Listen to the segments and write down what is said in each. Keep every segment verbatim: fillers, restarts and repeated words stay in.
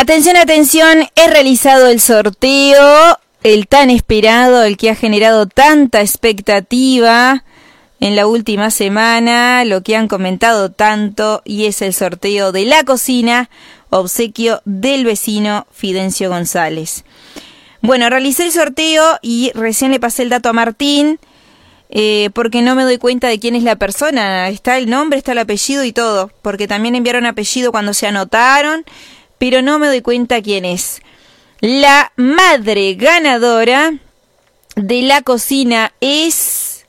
Atención, atención, he realizado el sorteo, el tan esperado, el que ha generado tanta expectativa en la última semana, lo que han comentado tanto, y es el sorteo de la cocina, obsequio del vecino Fidencio González. Bueno, realicé el sorteo y recién le pasé el dato a Martín, eh, porque no me doy cuenta de quién es la persona. Está el nombre, está el apellido y todo, porque también enviaron apellido cuando se anotaron, pero no me doy cuenta quién es. La madre ganadora de la cocina es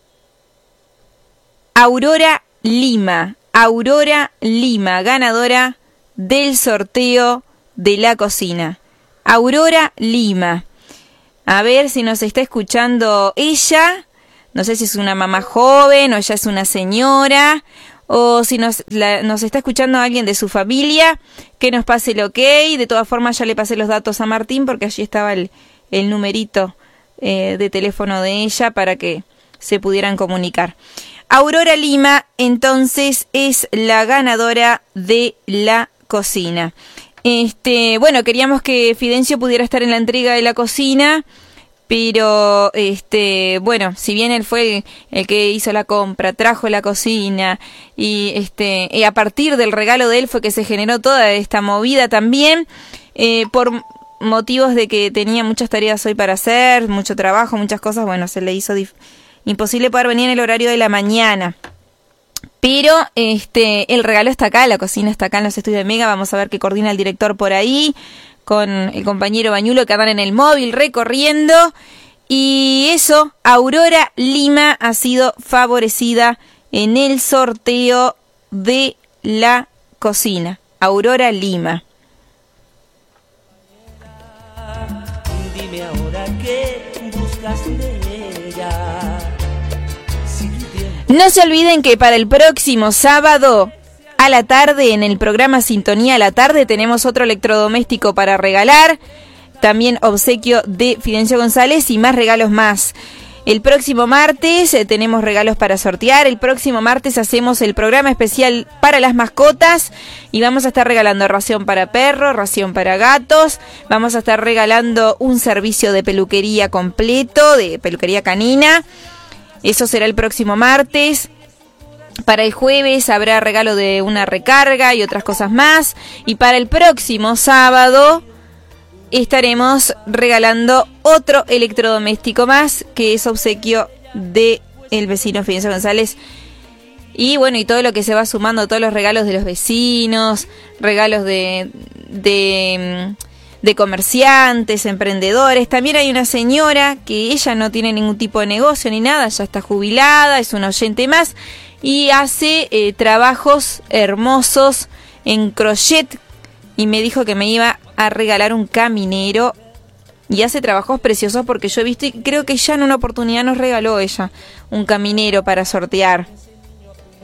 Aurora Lima. Aurora Lima, ganadora del sorteo de la cocina. Aurora Lima. A ver si nos está escuchando ella. No sé si es una mamá joven o ya es una señora, o si nos, la, nos está escuchando alguien de su familia, que nos pase el ok. De todas formas ya le pasé los datos a Martín porque allí estaba el, el numerito eh, de teléfono de ella para que se pudieran comunicar. Aurora Lima entonces es la ganadora de la cocina. Este, bueno, queríamos que Fidencio pudiera estar en la entrega de la cocina, pero este, bueno, si bien él fue el, el que hizo la compra, trajo la cocina y este, y a partir del regalo de él fue que se generó toda esta movida también, eh, por motivos de que tenía muchas tareas hoy para hacer, mucho trabajo, muchas cosas, bueno, se le hizo dif- imposible poder venir en el horario de la mañana. Pero este, el regalo está acá, la cocina está acá en los estudios de Mega. Vamos a ver qué coordina el director por ahí, con el compañero Bañulo que andan en el móvil recorriendo. Y eso, Aurora Lima ha sido favorecida en el sorteo de la cocina. Aurora Lima. Dime ahora qué buscas de ella. No se olviden que para el próximo sábado a la tarde, en el programa Sintonía a la tarde, tenemos otro electrodoméstico para regalar. También obsequio de Fidencio González y más regalos más. El próximo martes eh, tenemos regalos para sortear. El próximo martes hacemos el programa especial para las mascotas y vamos a estar regalando ración para perros, ración para gatos. Vamos a estar regalando un servicio de peluquería completo, de peluquería canina. Eso será el próximo martes. Para el jueves habrá regalo de una recarga y otras cosas más. Y para el próximo sábado estaremos regalando otro electrodoméstico más, que es obsequio de el vecino Fidencio González. Y bueno, y todo lo que se va sumando, todos los regalos de los vecinos, regalos de... de de comerciantes, emprendedores. También hay una señora que ella no tiene ningún tipo de negocio ni nada, ya está jubilada, es un oyente más y hace eh, trabajos hermosos en crochet y me dijo que me iba a regalar un caminero y hace trabajos preciosos porque yo he visto y creo que ya en una oportunidad nos regaló ella un caminero para sortear.